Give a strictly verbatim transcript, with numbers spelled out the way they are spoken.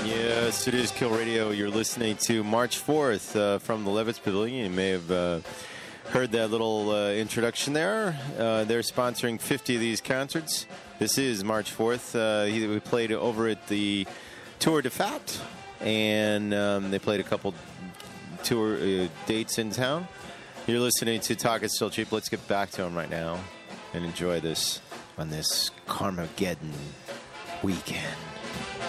Yes, it is Kill Radio. You're listening to March fourth uh, from the Levitz Pavilion. You may have uh, heard that little uh, introduction there. Uh, they're sponsoring fifty of these concerts. This is March fourth. Uh, he, we played over at the Tour de Fat, and um, they played a couple tour uh, dates in town. You're listening to Talk Is Still Cheap. Let's get back to them right now and enjoy this on this Carmageddon weekend.